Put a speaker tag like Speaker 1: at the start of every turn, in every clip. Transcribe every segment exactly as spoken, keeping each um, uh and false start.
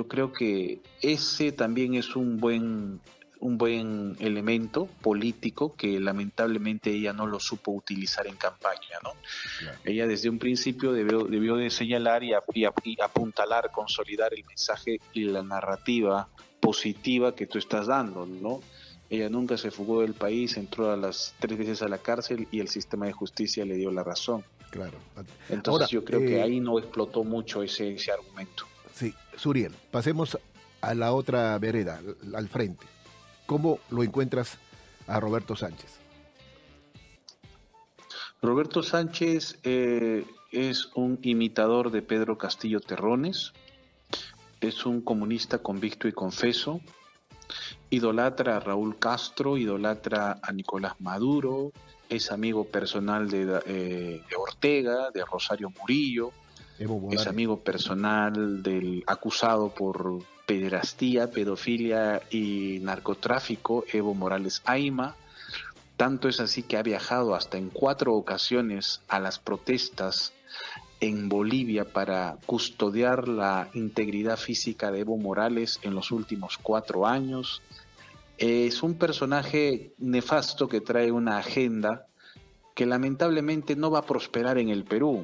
Speaker 1: creo que ese también es un buen un buen elemento político que lamentablemente ella no lo supo utilizar en campaña, ¿no?
Speaker 2: Claro.
Speaker 1: Ella desde un principio debió, debió de señalar y, a- y a- y apuntalar, consolidar el mensaje y la narrativa positiva que tú estás dando, ¿no? Ella nunca se fugó del país, entró a las tres veces a la cárcel y el sistema de justicia le dio la razón.
Speaker 2: Claro.
Speaker 1: Entonces
Speaker 2: Ahora,
Speaker 1: yo creo que
Speaker 2: eh,
Speaker 1: ahí no explotó mucho ese, ese argumento.
Speaker 2: sí, Suriel, pasemos a la otra vereda, al, al frente. ¿Cómo lo encuentras a Roberto Sánchez?
Speaker 1: Roberto Sánchez eh, es un imitador de Pedro Castillo Terrones, es un comunista convicto y confeso, idolatra a Raúl Castro, idolatra a Nicolás Maduro, es amigo personal de, eh, de Ortega, de Rosario Murillo,
Speaker 2: Evo
Speaker 1: es
Speaker 2: Morales.
Speaker 1: amigo personal del acusado por pederastía, pedofilia y narcotráfico, Evo Morales Ayma. Tanto es así que ha viajado hasta en cuatro ocasiones a las protestas en Bolivia para custodiar la integridad física de Evo Morales en los últimos cuatro años. Es un personaje nefasto que trae una agenda que lamentablemente no va a prosperar en el Perú.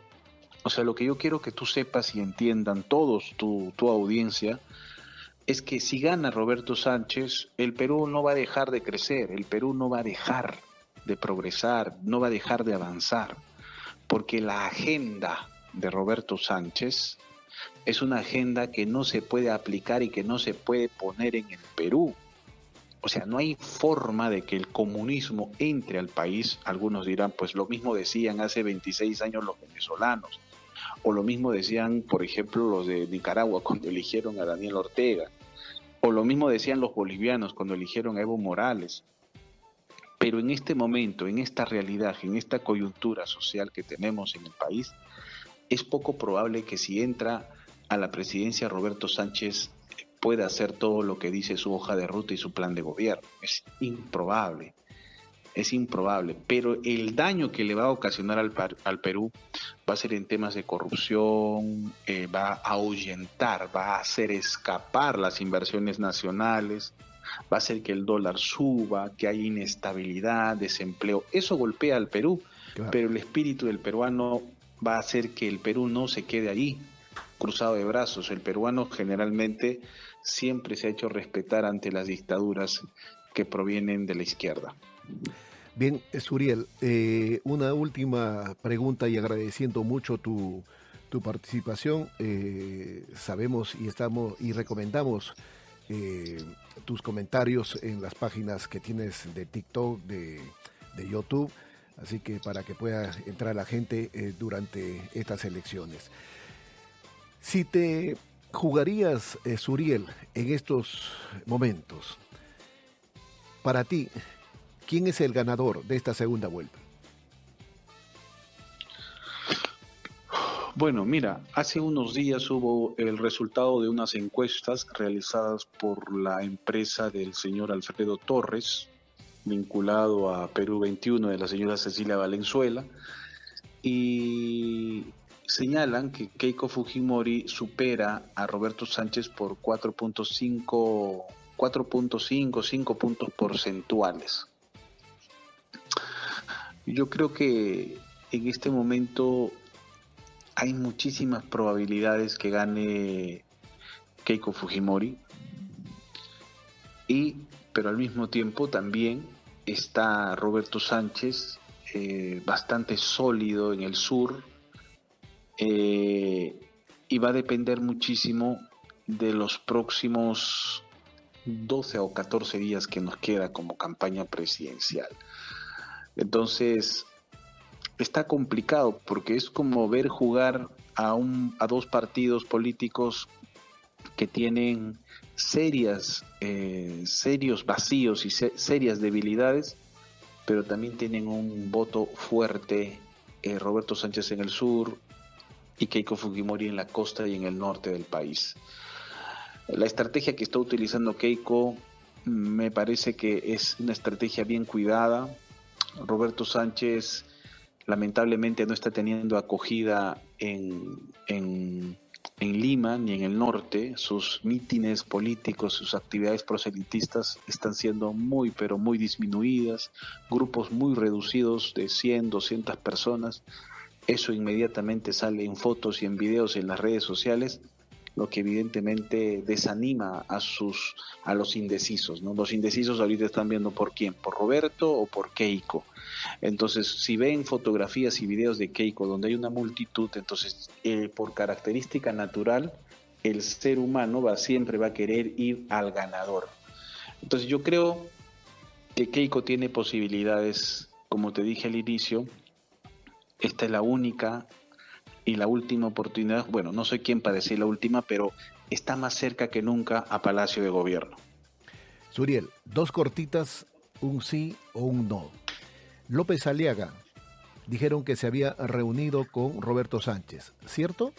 Speaker 1: O sea, lo que yo quiero que tú sepas y entiendan todos, tu, tu audiencia, es que si gana Roberto Sánchez, el Perú no va a dejar de crecer, el Perú no va a dejar de progresar, no va a dejar de avanzar, porque la agenda de Roberto Sánchez es una agenda que no se puede aplicar y que no se puede poner en el Perú. O sea, no hay forma de que el comunismo entre al país. Algunos dirán, pues lo mismo decían hace veintiséis años los venezolanos, o lo mismo decían, por ejemplo, los de Nicaragua cuando eligieron a Daniel Ortega, o lo mismo decían los bolivianos cuando eligieron a Evo Morales. Pero en este momento, en esta realidad, en esta coyuntura social que tenemos en el país, es poco probable que si entra a la presidencia Roberto Sánchez pueda hacer todo lo que dice su hoja de ruta y su plan de gobierno. Es improbable, es improbable. Pero el daño que le va a ocasionar al, al Perú va a ser en temas de corrupción, eh, va a ahuyentar, va a hacer escapar las inversiones nacionales, va a hacer que el dólar suba, que haya inestabilidad, desempleo. Eso golpea al Perú,
Speaker 2: Claro.
Speaker 1: pero el espíritu del peruano va a hacer que el Perú no se quede allí, cruzado de brazos. El peruano generalmente siempre se ha hecho respetar ante las dictaduras que provienen de la izquierda.
Speaker 2: Bien, Suriel, eh, una última pregunta y agradeciendo mucho tu, tu participación. Eh, sabemos y estamos y recomendamos eh, tus comentarios en las páginas que tienes de TikTok, de, de YouTube, así que para que pueda entrar la gente eh, durante estas elecciones. Si te jugarías, eh, Suriel, en estos momentos, para ti, ¿quién es el ganador de esta segunda vuelta?
Speaker 1: Bueno, mira, hace unos días hubo el resultado de unas encuestas realizadas por la empresa del señor Alfredo Torres, vinculado a Perú veintiuno de la señora Cecilia Valenzuela, y señalan que Keiko Fujimori supera a Roberto Sánchez por cuatro punto cinco, cuatro punto cinco, cinco puntos porcentuales. Yo creo que en este momento hay muchísimas probabilidades que gane Keiko Fujimori, y pero al mismo tiempo también está Roberto Sánchez, eh, bastante sólido en el sur, eh, y va a depender muchísimo de los próximos doce o catorce días que nos queda como campaña presidencial. Entonces está complicado porque es como ver jugar a, un, a dos partidos políticos que tienen serias, eh, serios vacíos y se, serias debilidades, pero también tienen un voto fuerte, eh, Roberto Sánchez en el sur y Keiko Fujimori en la costa y en el norte del país. La estrategia que está utilizando Keiko me parece que es una estrategia bien cuidada. Roberto Sánchez lamentablemente no está teniendo acogida en, en, en Lima ni en el norte, sus mítines políticos, sus actividades proselitistas están siendo muy, pero muy disminuidas, grupos muy reducidos de cien, doscientas personas. Eso inmediatamente sale en fotos y en videos en las redes sociales, lo que evidentemente desanima a sus a los indecisos, ¿no? Los indecisos ahorita están viendo por quién, por Roberto o por Keiko. Entonces, si ven fotografías y videos de Keiko donde hay una multitud, entonces eh, por característica natural el ser humano va siempre va a querer ir al ganador. Entonces yo creo que Keiko tiene posibilidades, como te dije al inicio. Esta es la única y la última oportunidad, bueno, no sé quién para decir la última, pero está más cerca que nunca a Palacio de Gobierno.
Speaker 2: Suriel, dos cortitas, un sí o un no. López Aliaga dijeron que se había reunido con Roberto Sánchez, ¿cierto?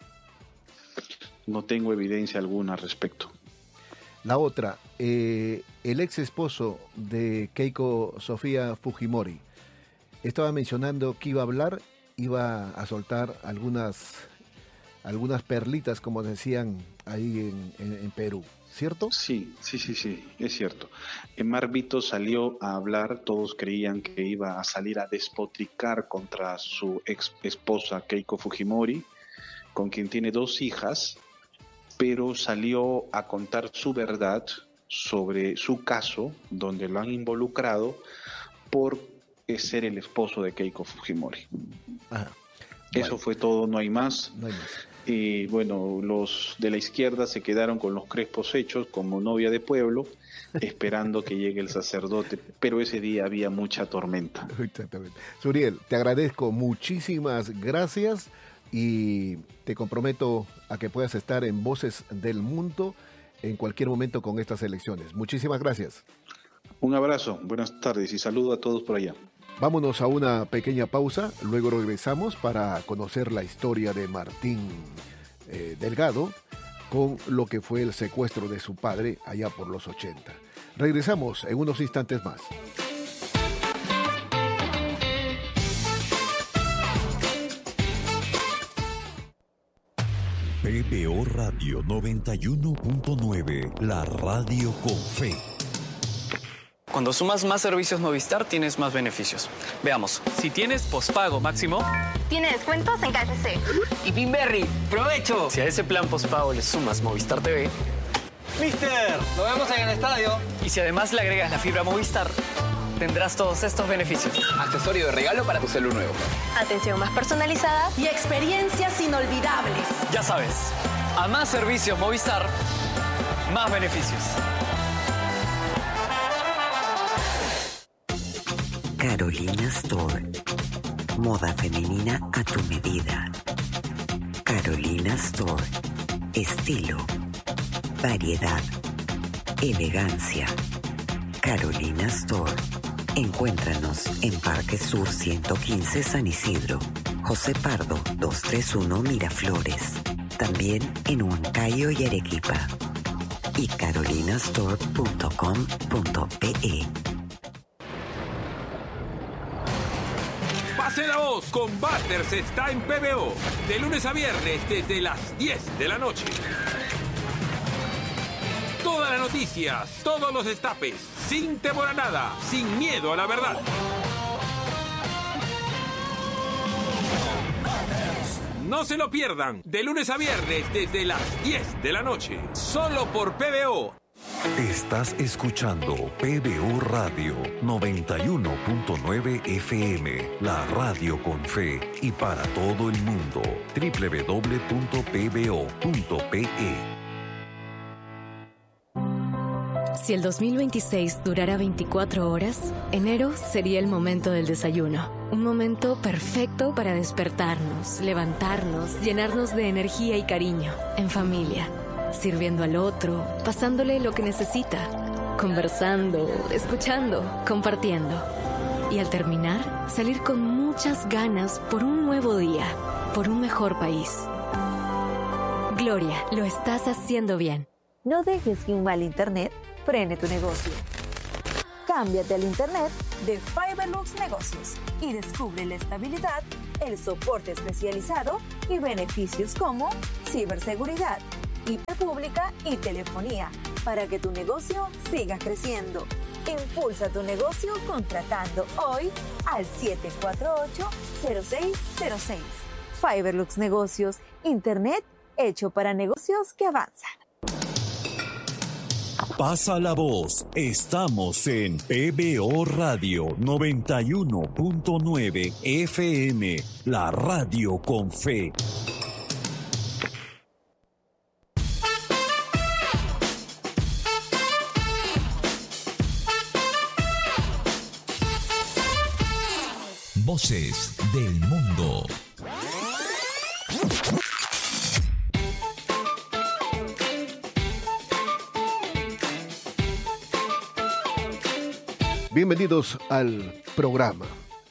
Speaker 1: No tengo evidencia alguna al respecto.
Speaker 2: La otra, eh, el ex esposo de Keiko Sofía Fujimori estaba mencionando que iba a hablar, iba a soltar algunas, algunas perlitas, como decían ahí en, en, en Perú, ¿cierto?
Speaker 1: Sí, sí, sí, sí, es cierto. Mar Vito salió a hablar, todos creían que iba a salir a despotricar contra su ex esposa Keiko Fujimori, con quien tiene dos hijas, pero salió a contar su verdad sobre su caso, donde lo han involucrado por ser el esposo de Keiko Fujimori. Ajá. Eso bueno. Fue todo, no hay más.
Speaker 2: No hay más.
Speaker 1: Y bueno, los de la izquierda se quedaron con los crespos hechos como novia de pueblo, esperando que llegue el sacerdote, pero ese día había mucha tormenta.
Speaker 2: Exactamente. Suriel, te agradezco, muchísimas gracias y te comprometo a que puedas estar en Voces del Mundo en cualquier momento con estas elecciones. Muchísimas gracias.
Speaker 1: Un abrazo, buenas tardes y saludo a todos por allá.
Speaker 2: Vámonos a una pequeña pausa, luego regresamos para conocer la historia de Martín eh, Delgado con lo que fue el secuestro de su padre allá por los ochenta. Regresamos en unos instantes más.
Speaker 3: P B O Radio noventa y uno punto nueve, la radio con fe.
Speaker 4: Cuando sumas más servicios Movistar, tienes más beneficios. Veamos, si tienes pospago máximo...
Speaker 5: Tiene descuentos en K F C.
Speaker 6: Y Pinberry, ¡provecho!
Speaker 4: Si a ese plan pospago le sumas Movistar T V...
Speaker 6: ¡Mister! ¡Nos vemos en el estadio!
Speaker 4: Y si además le agregas la fibra Movistar, tendrás todos estos beneficios.
Speaker 6: Accesorio de regalo para tu celu nuevo.
Speaker 5: Atención más personalizada
Speaker 7: y experiencias inolvidables.
Speaker 4: Ya sabes, a más servicios Movistar, más beneficios.
Speaker 8: Carolina Store. Moda femenina a tu medida. Carolina Store. Estilo. Variedad. Elegancia. Carolina Store. Encuéntranos en Parque Sur ciento quince San Isidro. José Pardo doscientos treinta y uno Miraflores. También en Huancayo y Arequipa. Y carolinastore punto com punto pe.
Speaker 9: Pase la voz, Combaters está en P B O, de lunes a viernes desde las diez de la noche. Todas las noticias, todos los destapes, sin temor a nada, sin miedo a la verdad. No se lo pierdan, de lunes a viernes desde las diez de la noche, solo por P B O.
Speaker 3: Estás escuchando P B O Radio noventa y uno punto nueve F M, la radio con fe y para todo el mundo. doble u doble u doble u punto p b o punto p e.
Speaker 10: Si el dos mil veintiséis durara veinticuatro horas, enero sería el momento del desayuno. Un momento perfecto para despertarnos, levantarnos, llenarnos de energía y cariño, en familia. Sirviendo al otro, pasándole lo que necesita, conversando, escuchando, compartiendo. Y al terminar, salir con muchas ganas por un nuevo día, por un mejor país. Gloria, lo estás haciendo bien.
Speaker 11: No dejes que un mal internet frene tu negocio. Cámbiate al internet de Fiberlux Negocios y descubre la estabilidad, el soporte especializado y beneficios como ciberseguridad, hiperpública y telefonía para que tu negocio siga creciendo. Impulsa tu negocio contratando hoy al siete cuatro ocho, cero seis cero seis. Fiberlux Negocios, Internet hecho para negocios que avanzan.
Speaker 12: Pasa la voz, estamos en P B O Radio noventa y uno punto nueve F M, la radio con fe. Voces del mundo.
Speaker 2: Bienvenidos al programa.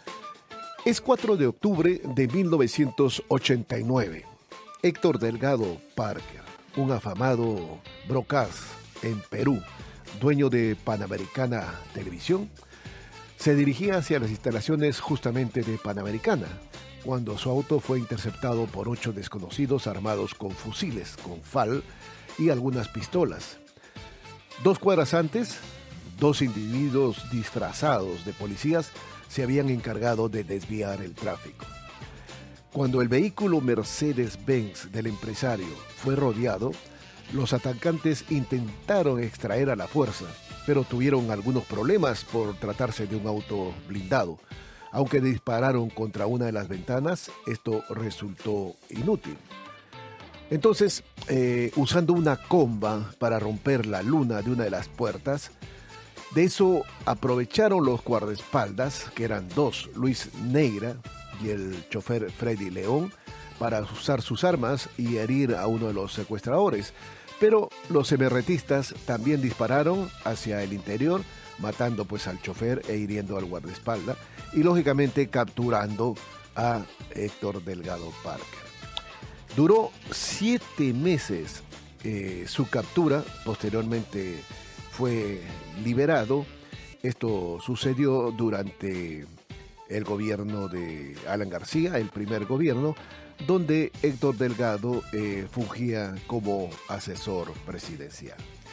Speaker 2: Es cuatro de octubre de mil novecientos ochenta y nueve. Héctor Delgado Parker, un afamado broadcast en Perú, dueño de Panamericana Televisión, se dirigía hacia las instalaciones justamente de Panamericana, cuando su auto fue interceptado por ocho desconocidos armados con fusiles, con fal y algunas pistolas. Dos cuadras antes, dos individuos disfrazados de policías se habían encargado de desviar el tráfico. Cuando el vehículo Mercedes-Benz del empresario fue rodeado, los atacantes intentaron extraer a la fuerza, pero tuvieron algunos problemas por tratarse de un auto blindado. Aunque dispararon contra una de las ventanas, esto resultó inútil. Entonces, eh, usando una comba para romper la luna de una de las puertas, de eso aprovecharon los guardaespaldas, que eran dos, Luis Neira y el chofer Freddy León, para usar sus armas y herir a uno de los secuestradores. Pero los emerretistas también dispararon hacia el interior, matando pues al chofer e hiriendo al guardaespaldas y lógicamente capturando a Héctor Delgado Parker. Duró siete meses eh, su captura, posteriormente fue liberado. Esto sucedió durante el gobierno de Alan García, el primer gobierno, donde Héctor Delgado eh, fungía como asesor presidencial.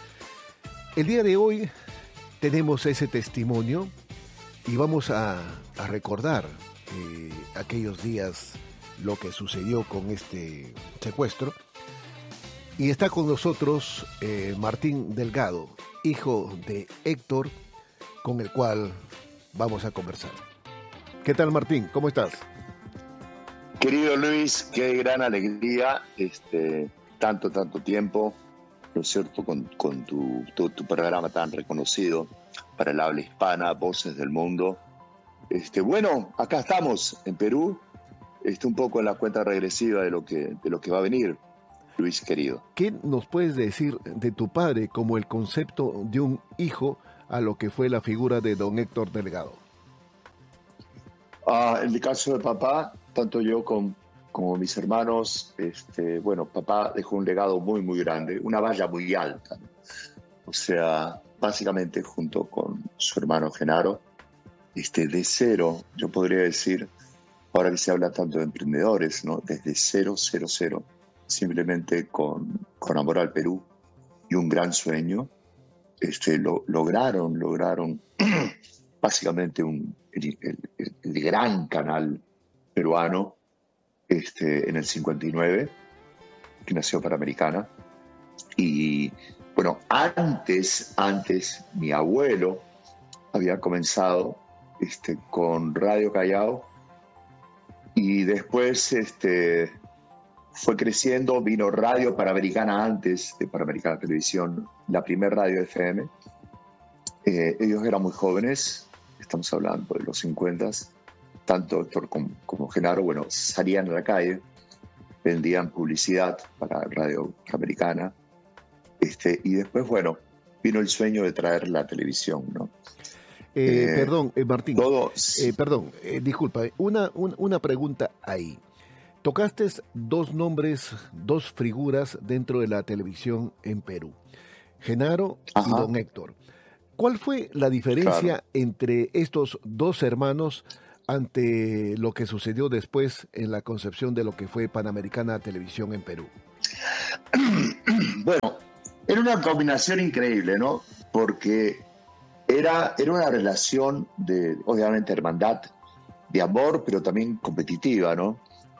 Speaker 2: El día de hoy tenemos ese testimonio y vamos a, a recordar eh, aquellos días, lo que sucedió con este secuestro. Y está con nosotros eh, Martín Delgado, hijo de Héctor, con el cual vamos a conversar. ¿Qué tal, Martín? ¿Cómo estás?
Speaker 13: Querido Luis, qué gran alegría, este, tanto, tanto tiempo, ¿no es cierto?, con, con tu, tu, tu programa tan reconocido para el habla hispana, Voces del Mundo. Este, bueno, acá estamos en Perú, este, un poco en la cuenta regresiva de lo que, de lo que va a venir, Luis querido.
Speaker 2: ¿Qué nos puedes decir de tu padre como el concepto de un hijo a lo que fue la figura de don Héctor Delgado?
Speaker 13: Ah, en el caso de papá, tanto yo como, como mis hermanos, este, bueno, papá dejó un legado muy, muy grande, una valla muy alta, ¿no? O sea, básicamente junto con su hermano Genaro, este, de cero, yo podría decir, ahora que se habla tanto de emprendedores, ¿no?, desde cero, cero, cero, simplemente con, con amor al Perú y un gran sueño, este, lo, lograron, lograron básicamente un, el, el, el gran canal peruano este, en el cincuenta y nueve, que nació Panamericana. Y bueno, antes, antes mi abuelo había comenzado este, con Radio Callao y después este, fue creciendo, vino Radio Panamericana antes de Panamericana Televisión, la primera radio F M. Eh, ellos eran muy jóvenes, estamos hablando de los cincuenta, tanto Héctor como, como Genaro, bueno, salían a la calle, vendían publicidad para Radio Panamericana, este, y después, bueno, vino el sueño de traer la televisión, ¿no?
Speaker 2: Eh, eh, perdón, eh, Martín, todo, eh, perdón, eh, disculpa, una, un, una pregunta ahí. Tocaste dos nombres, dos figuras dentro de la televisión en Perú, Genaro Ajá. y don Héctor. ¿Cuál fue la diferencia claro. entre estos dos hermanos ante lo que sucedió después en la concepción de lo que fue Panamericana Televisión en Perú?
Speaker 13: Bueno, era una combinación increíble, ¿no? Porque era, era una relación de, obviamente, hermandad, de amor, pero también competitiva, ¿no?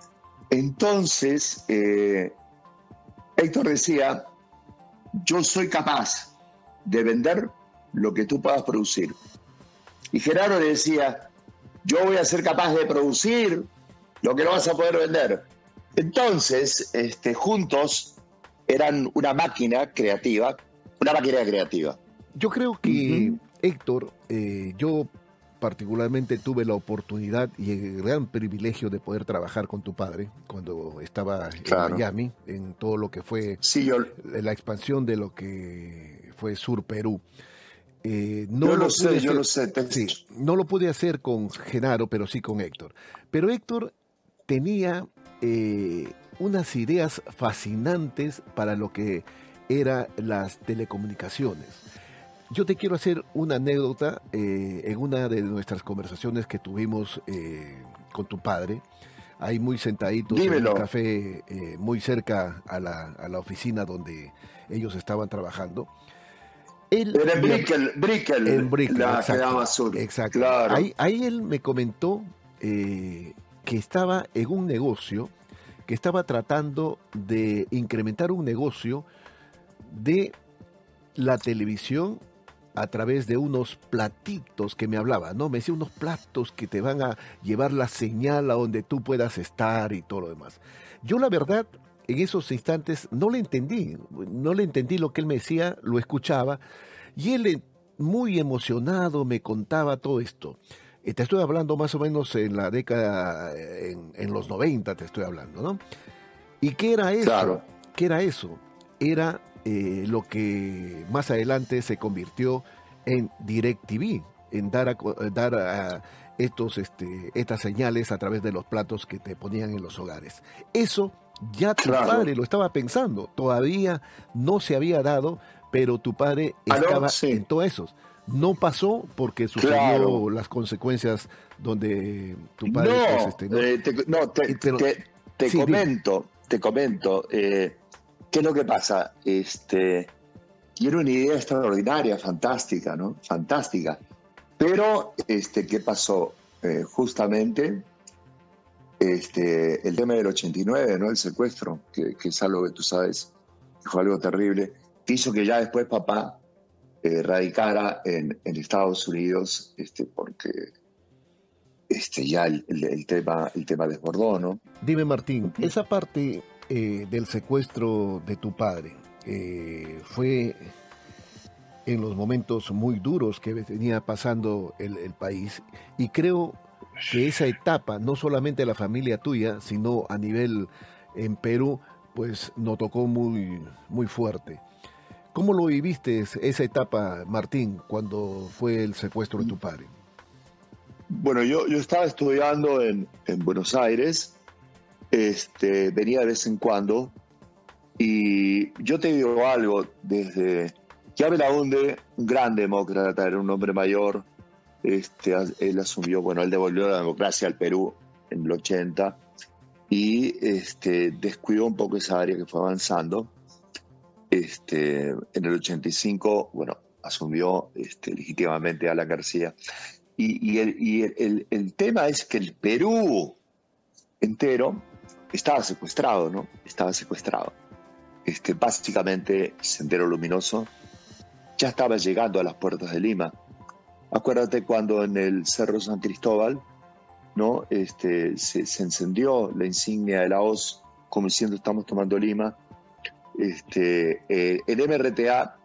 Speaker 13: Entonces, eh, Héctor decía, yo soy capaz de vender lo que tú puedas producir. Y Gerardo le decía, yo voy a ser capaz de producir lo que no vas a poder vender. Entonces, este, juntos eran una máquina creativa, una máquina creativa.
Speaker 2: Yo creo que,
Speaker 13: uh-huh.
Speaker 2: Héctor, eh, yo particularmente tuve la oportunidad y el gran privilegio de poder trabajar con tu padre cuando estaba claro. en Miami, en todo lo que fue
Speaker 13: sí, yo...
Speaker 2: la expansión de lo que fue Sur Perú. Eh, no
Speaker 13: yo
Speaker 2: lo,
Speaker 13: lo sé,
Speaker 2: hacer,
Speaker 13: yo lo sé. Te...
Speaker 2: Sí, no lo pude hacer con Genaro, pero sí con Héctor. Pero Héctor tenía eh, unas ideas fascinantes para lo que eran las telecomunicaciones. Yo te quiero hacer una anécdota eh, en una de nuestras conversaciones que tuvimos eh, con tu padre, ahí muy sentaditos
Speaker 13: Dímelo.
Speaker 2: en un café eh, muy cerca a la, a la oficina donde ellos estaban trabajando. Él,
Speaker 13: Era en Brickell, Brickell,
Speaker 2: en Brickell,
Speaker 13: la
Speaker 2: exacto,
Speaker 13: quedaba sur.
Speaker 2: Exacto.
Speaker 13: Claro.
Speaker 2: Ahí, ahí él me comentó eh, que estaba en un negocio, que estaba tratando de incrementar un negocio de la televisión a través de unos platitos que me hablaba, ¿no? Me decía unos platos que te van a llevar la señal a donde tú puedas estar y todo lo demás. Yo la verdad, en esos instantes no le entendí, no le entendí lo que él me decía, lo escuchaba, y él muy emocionado me contaba todo esto. Eh, te estoy hablando más o menos en la década, en, en los noventa te estoy hablando, ¿no? ¿Y qué era eso?
Speaker 13: Claro.
Speaker 2: ¿Qué era eso? Era eh, lo que más adelante se convirtió en DirecTV, en dar a, dar a estos, este, estas señales a través de los platos que te ponían en los hogares. Eso ya tu claro. padre lo estaba pensando, todavía no se había dado, pero tu padre estaba
Speaker 13: sí.
Speaker 2: en todo eso. No pasó porque sucedió claro. las consecuencias donde tu padre...
Speaker 13: No,
Speaker 2: pues, este, no,
Speaker 13: eh, te, no, te, pero, te, te sí, comento, dime. te comento, eh, ¿qué es lo que pasa? Este, quiero una idea extraordinaria, fantástica, ¿no? Fantástica. Pero, este, ¿qué pasó? Eh, justamente... Este, el tema del ochenta y nueve, ¿no? El secuestro, que, que es algo que tú sabes, que fue algo terrible, que hizo que ya después papá eh, radicara en, en Estados Unidos, este, porque este, ya el, el, el, tema, el tema desbordó, ¿no?
Speaker 2: Dime, Martín, esa parte eh, del secuestro de tu padre eh, fue en los momentos muy duros que venía pasando el, el país, y creo que esa etapa, no solamente la familia tuya, sino a nivel en Perú, pues nos tocó muy, muy fuerte. ¿Cómo lo viviste esa etapa, Martín, cuando fue el secuestro de tu padre?
Speaker 13: Bueno, yo, yo estaba estudiando en, en Buenos Aires, este, venía de vez en cuando, y yo te digo algo, desde Chiave Belaúnde, un gran demócrata, era un hombre mayor. Este, él asumió, bueno, él devolvió la democracia al Perú en el ochenta y este, descuidó un poco esa área que fue avanzando. Este, en el ochenta y cinco, bueno, asumió este, legítimamente a Alan García. Y, y, el, y el, el, el tema es que el Perú entero estaba secuestrado, ¿no? Estaba secuestrado. Este, básicamente, Sendero Luminoso ya estaba llegando a las puertas de Lima. Acuérdate cuando en el Cerro San Cristóbal, ¿no? este, se, se encendió la insignia de la hoz, como diciendo estamos tomando Lima. Este, eh, el M R T A,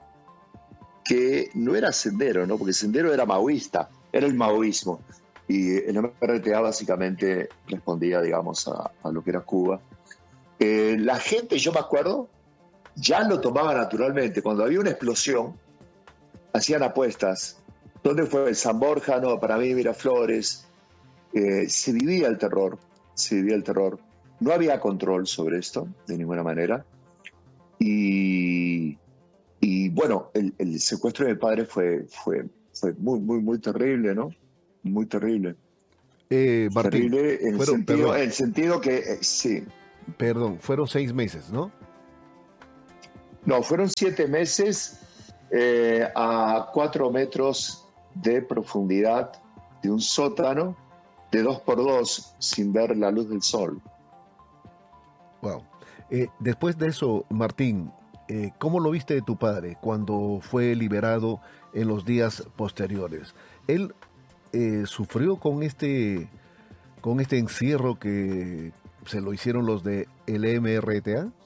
Speaker 13: que no era Sendero, ¿no? Porque Sendero era maoísta, era el maoísmo. Y el M R T A básicamente respondía, digamos, a, a lo que era Cuba. Eh, la gente, yo me acuerdo, ya lo tomaba naturalmente. Cuando había una explosión, hacían apuestas. ¿Dónde fue? El San Borja, no, para mí Miraflores. Eh, se vivía el terror, se vivía el terror. No había control sobre esto, de ninguna manera. Y, y bueno, el, el secuestro de mi padre fue, fue, fue muy, muy, muy terrible, ¿no? Muy terrible.
Speaker 2: Eh, Martín,
Speaker 13: terrible en el,
Speaker 2: fueron,
Speaker 13: sentido, en el sentido que, eh, sí.
Speaker 2: Perdón, fueron seis meses, ¿no?
Speaker 13: No, fueron siete meses eh, a cuatro metros de profundidad de un sótano de dos por dos sin ver la luz del sol.
Speaker 2: Wow. Eh, después de eso, Martín, eh, ¿cómo lo viste de tu padre cuando fue liberado en los días posteriores? ¿Él eh, sufrió con este, con este encierro que se lo hicieron los de el M R T A?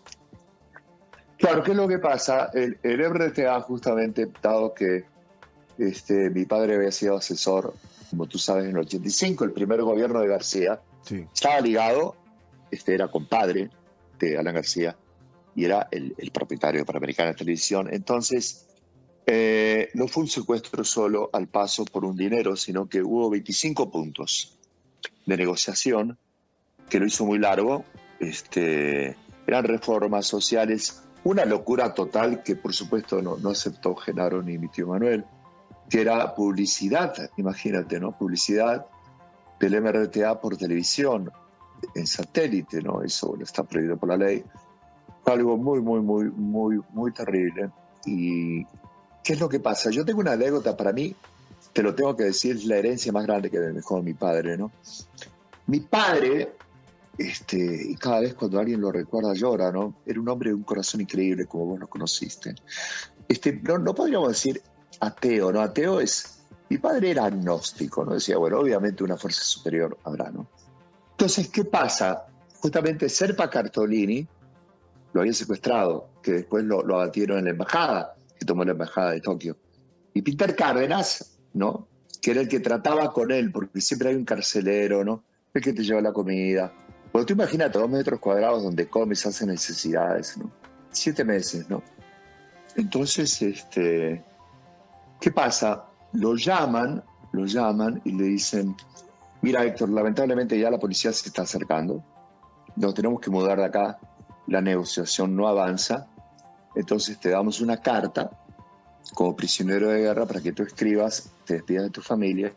Speaker 13: Claro, ¿qué es lo que pasa? El, el M R T A, justamente, dado que este, mi padre había sido asesor, como tú sabes, en el ochenta y cinco, el primer gobierno de García,
Speaker 2: sí.
Speaker 13: Estaba ligado, este era compadre de Alan García y era el, el propietario de Panamericana Televisión. Entonces, eh, no fue un secuestro solo al paso por un dinero, sino que hubo veinticinco puntos de negociación que lo hizo muy largo. Este, eran reformas sociales, una locura total que por supuesto no, no aceptó Genaro ni mi tío Manuel, que era publicidad, imagínate, ¿no? Publicidad del M R T A por televisión, en satélite, ¿no? Eso bueno, está prohibido por la ley. Fue algo muy, muy, muy, muy, muy terrible. ¿Y qué es lo que pasa? Yo tengo una anécdota, para mí, te lo tengo que decir, es la herencia más grande que me dejó mi padre, ¿no? Mi padre, este, y cada vez cuando alguien lo recuerda llora, ¿no? Era un hombre de un corazón increíble, como vos lo conociste. Este, no, no podríamos decir ateo, ¿no? Ateo es... Mi padre era agnóstico, ¿no? Decía, bueno, obviamente una fuerza superior habrá, ¿no? Entonces, ¿qué pasa? Justamente Serpa Cartolini lo había secuestrado, que después lo, lo abatieron en la embajada, que tomó la embajada de Tokio. Y Peter Cárdenas, ¿no? Que era el que trataba con él, porque siempre hay un carcelero, ¿no? El que te lleva la comida. Bueno, tú imagínate dos metros cuadrados donde comes, haces necesidades, ¿no? Siete meses, ¿no? Entonces, este... ¿qué pasa? Lo llaman, lo llaman y le dicen, mira Héctor, lamentablemente ya la policía se está acercando, nos tenemos que mudar de acá, la negociación no avanza, entonces te damos una carta como prisionero de guerra para que tú escribas, te despidas de tu familia,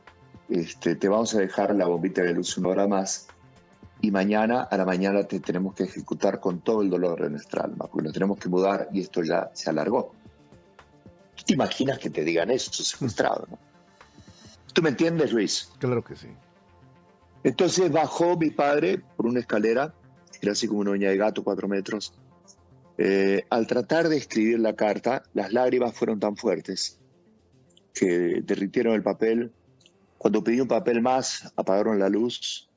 Speaker 13: este, te vamos a dejar la bombita de luz una hora más y mañana a la mañana te tenemos que ejecutar con todo el dolor de nuestra alma, porque nos tenemos que mudar y esto ya se alargó. ¿Tú te imaginas que te digan eso, secuestrado, no? ¿Tú me entiendes, Luis?
Speaker 2: Claro que sí.
Speaker 13: Entonces bajó mi padre por una escalera, era así como una uña de gato, cuatro metros. Eh, al tratar de escribir la carta, las lágrimas fueron tan fuertes que derritieron el papel. Cuando pidió un papel más, apagaron la luz.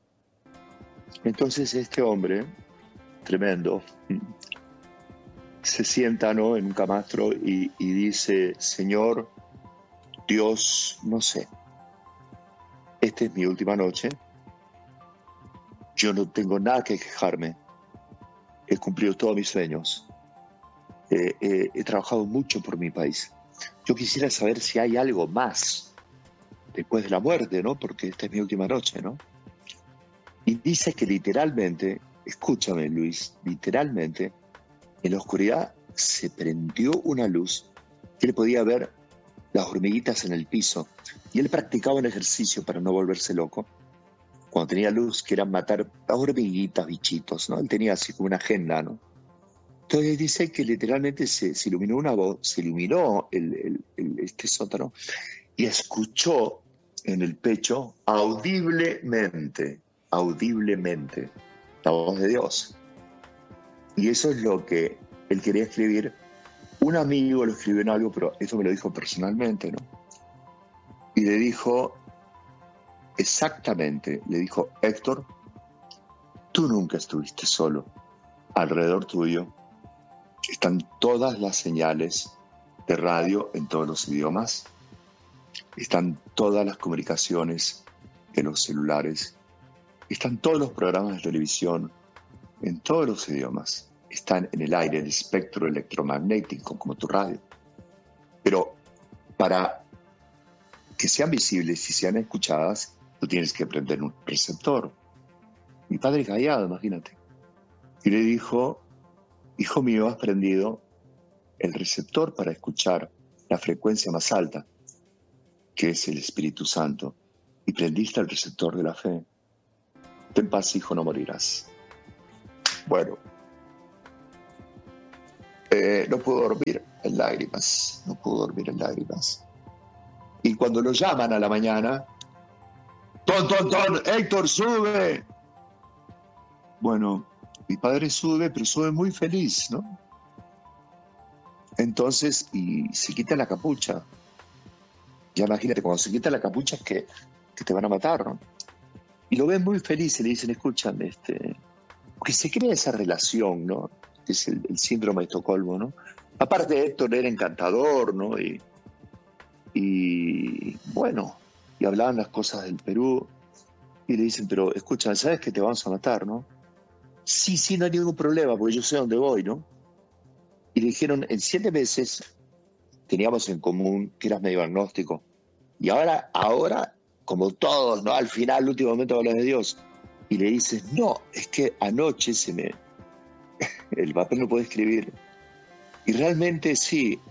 Speaker 13: Entonces este hombre, tremendo, se sienta, ¿no?, en un camastro y, y dice, Señor, Dios, no sé, esta es mi última noche, yo no tengo nada que quejarme, he cumplido todos mis sueños, eh, eh, he trabajado mucho por mi país, yo quisiera saber si hay algo más después de la muerte, ¿no?, porque esta es mi última noche, ¿no? Y dice que literalmente, escúchame Luis, literalmente, en la oscuridad se prendió una luz que él podía ver las hormiguitas en el piso. Y él practicaba un ejercicio para no volverse loco. Cuando tenía luz, que era matar a hormiguitas, bichitos, ¿no? Él tenía así como una agenda, ¿no? Entonces dice que literalmente se, se iluminó una voz, se iluminó el, el, el, este sótano y escuchó en el pecho audiblemente, audiblemente, la voz de Dios. Y eso es lo que él quería escribir. Un amigo lo escribió en algo, pero eso me lo dijo personalmente, ¿no? Y le dijo, exactamente, le dijo, Héctor, tú nunca estuviste solo. Alrededor tuyo están todas las señales de radio en todos los idiomas. Están todas las comunicaciones en los celulares. Están todos los programas de televisión en todos los idiomas. Están en el aire, el espectro electromagnético, como tu radio. Pero para que sean visibles y sean escuchadas, tú tienes que prender un receptor. Mi padre callado, imagínate. Y le dijo, hijo mío, has prendido el receptor para escuchar la frecuencia más alta, que es el Espíritu Santo, y prendiste el receptor de la fe. Ten paz, hijo, no morirás. Bueno, eh, no pudo dormir en lágrimas, no pudo dormir en lágrimas. Y cuando lo llaman a la mañana, ¡Ton, ton, ton! ¡Héctor, sube! Bueno, mi padre sube, pero sube muy feliz, ¿no? Entonces, y se quita la capucha. Ya imagínate, cuando se quita la capucha es que, que te van a matar, ¿no? Y lo ven muy feliz y le dicen, escuchan, este... porque se crea esa relación, ¿no? Que es el, el síndrome de Estocolmo, ¿no? Aparte, Héctor era encantador, ¿no? Y, y bueno, y hablaban las cosas del Perú, y le dicen, pero escucha, ¿sabes que te vamos a matar, no? Sí, sí, no hay ningún problema, porque yo sé dónde voy, ¿no? Y le dijeron, en siete meses teníamos en común que eras medio agnóstico, y ahora, ahora, como todos, ¿no? Al final, al último momento hablas de Dios, y le dices, no, es que anoche se me... el papel no puede escribir, y realmente sí,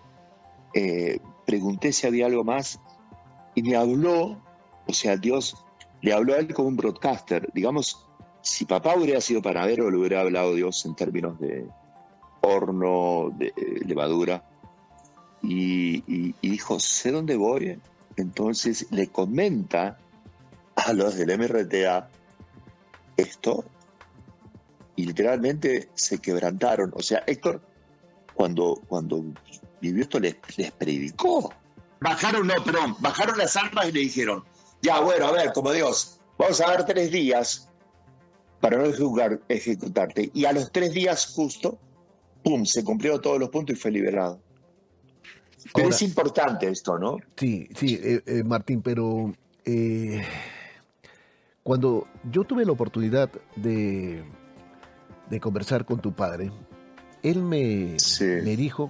Speaker 13: eh, pregunté si había algo más, y me habló, o sea, Dios le habló a él como un broadcaster. Digamos, si papá hubiera sido panadero, le hubiera hablado Dios en términos de horno, de eh, levadura. Y, y, y dijo, sé dónde voy. Entonces le comenta a los del M R T A esto, y literalmente se quebrantaron. O sea, Héctor, cuando, cuando vivió esto, les, les predicó. Bajaron, no, perdón, bajaron las armas y le dijeron, ya, bueno, a ver, como Dios, vamos a dar tres días para no ejecutar, ejecutarte. Y a los tres días justo, pum, se cumplieron todos los puntos y fue liberado. Pero ahora, es importante esto, ¿no?
Speaker 2: Sí, sí, eh, eh, Martín, pero eh, cuando yo tuve la oportunidad de, de conversar con tu padre, él me, sí. me dijo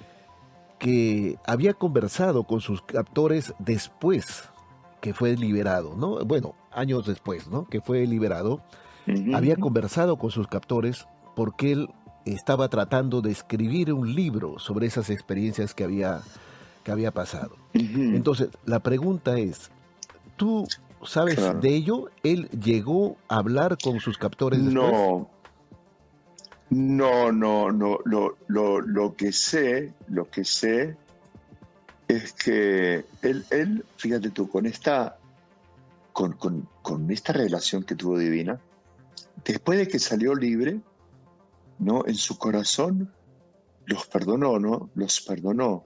Speaker 2: que había conversado con sus captores después que fue liberado, ¿no? Bueno, años después, ¿no? Que fue liberado. Uh-huh. Había conversado con sus captores porque él estaba tratando de escribir un libro sobre esas experiencias que había, que había pasado. Uh-huh. Entonces, la pregunta es, ¿tú sabes claro. de ello? ¿Él llegó a hablar con sus captores después?
Speaker 13: No. No, no, no, lo, lo, lo que sé, lo que sé es que él, él fíjate tú, con esta, con, con, con esta relación que tuvo divina, después de que salió libre, ¿no? En su corazón los perdonó, ¿no? Los perdonó.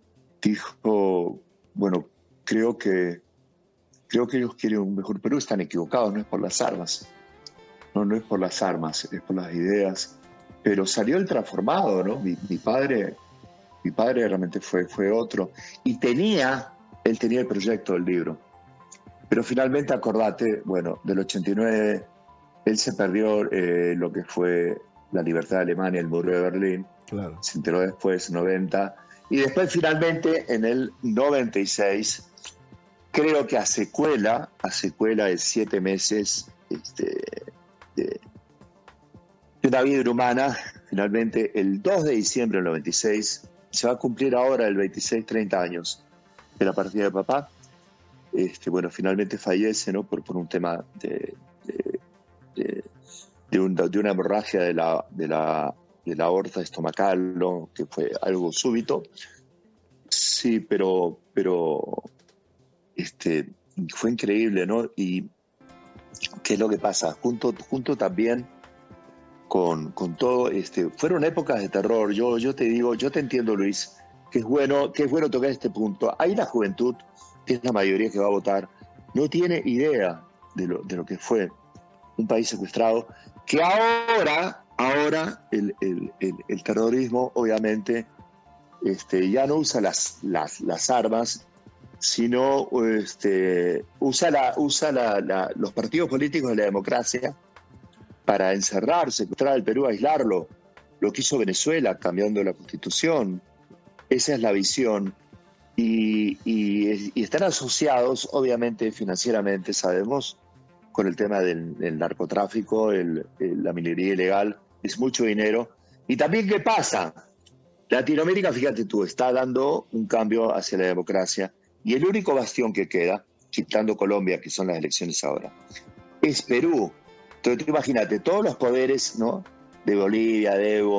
Speaker 13: Dijo, bueno, creo que, creo que ellos quieren un mejor Perú, están equivocados, no es por las armas, no, no es por las armas, es por las ideas. Pero salió el transformado, ¿no? Mi, mi padre, mi padre realmente fue, fue otro. Y tenía, él tenía el proyecto del libro. Pero finalmente, acordate, bueno, del ochenta y nueve, él se perdió eh, lo que fue la libertad de Alemania, el muro de Berlín. Claro. Se enteró después, noventa. Y después, finalmente, en el noventa y seis, creo que a secuela, a secuela de siete meses, este... de, una vida humana, finalmente el dos de diciembre del noventa y seis, se va a cumplir ahora el veintiséis, treinta años de la partida de papá. Este, bueno, finalmente fallece, ¿no? Por, por un tema de, de, de, de, un, de una hemorragia de la, de, la, de la aorta estomacal, ¿no? Que fue algo súbito. Sí, pero, pero este, fue increíble, ¿no? Y ¿qué es lo que pasa? Junto, junto también Con, con todo, este, fueron épocas de terror. Yo, yo te digo, yo te entiendo, Luis, que es bueno, que es bueno tocar este punto. Ahí la juventud, que es la mayoría que va a votar, no tiene idea de lo, de lo que fue un país secuestrado, que ahora, ahora el, el, el, el terrorismo, obviamente, este, ya no usa las, las, las armas, sino este, usa, la, usa la, la, los partidos políticos de la democracia para encerrar, secuestrar al Perú, aislarlo. Lo que hizo Venezuela, cambiando la Constitución. Esa es la visión. Y, y, y están asociados, obviamente, financieramente, sabemos, con el tema del, del narcotráfico, el, el, la minería ilegal. Es mucho dinero. Y también, ¿qué pasa? Latinoamérica, fíjate tú, está dando un cambio hacia la democracia. Y el único bastión que queda, quitando Colombia, que son las elecciones ahora, es Perú. Entonces, tú imagínate, todos los poderes, ¿no? De Bolivia, de Evo,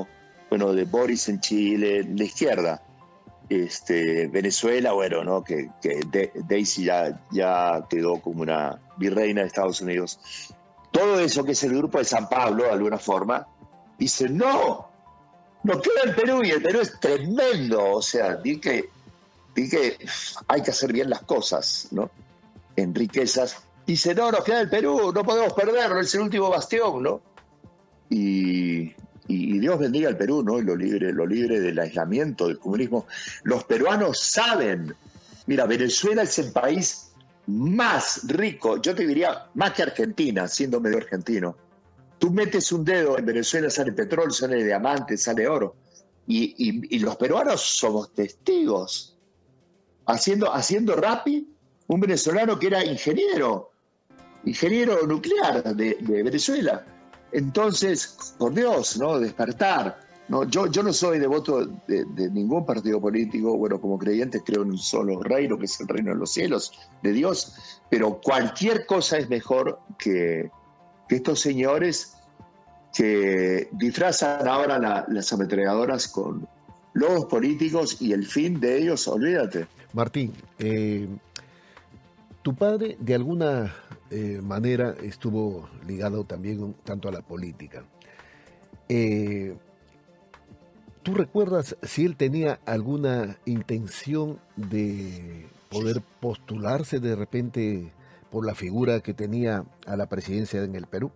Speaker 13: bueno, de Boris en Chile, la izquierda. Este, Venezuela, bueno, ¿no? Que, que de, Daisy ya, ya quedó como una virreina de Estados Unidos. Todo eso que es el grupo de San Pablo, de alguna forma, dice, no, no queda el Perú, y el Perú es tremendo. O sea, di que, di que hay que hacer bien las cosas, ¿no? En riquezas. Dice, no, nos queda el Perú, no podemos perderlo, es el último bastión, ¿no? Y... Y Dios bendiga al Perú, ¿no? Y lo libre, lo libre del aislamiento, del comunismo. Los peruanos saben. Mira, Venezuela es el país más rico, yo te diría más que Argentina, siendo medio argentino. Tú metes un dedo en Venezuela, sale petróleo, sale diamante, sale oro. Y, y, y los peruanos somos testigos. Haciendo, haciendo Rappi, un venezolano que era ingeniero, ingeniero nuclear de, de Venezuela. Entonces, por Dios, ¿no? Despertar. ¿no? Yo, yo no soy devoto de, de ningún partido político. Bueno, como creyente creo en un solo reino, que es el reino de los cielos, de Dios. Pero cualquier cosa es mejor que, que estos señores que disfrazan ahora la, las ametralladoras con logos políticos y el fin de ellos, olvídate.
Speaker 2: Martín, eh, tu padre de alguna... Eh, manera estuvo ligado también tanto a la política. Eh, ¿Tú recuerdas si él tenía alguna intención de poder postularse de repente por la figura que tenía a la presidencia en el Perú?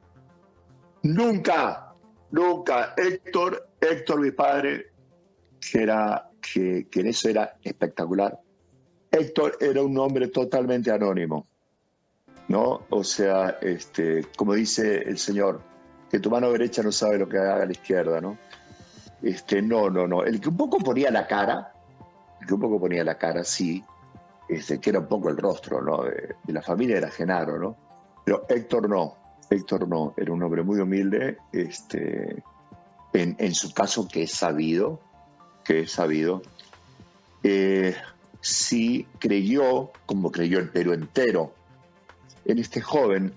Speaker 13: Nunca, nunca. Héctor, Héctor, mi padre, que, era, que, que en eso era espectacular. Héctor era un hombre totalmente anónimo. ¿No? O sea, este, como dice el Señor, que tu mano derecha no sabe lo que haga la izquierda, ¿no? Este, no, no, no. El que un poco ponía la cara, el que un poco ponía la cara, sí, este, que era un poco el rostro, ¿no? De, de la familia era Genaro, ¿no? Pero Héctor no, Héctor no, era un hombre muy humilde, este, en, en su caso que es sabido, que es sabido, eh, sí creyó, como creyó el Perú entero, en este joven,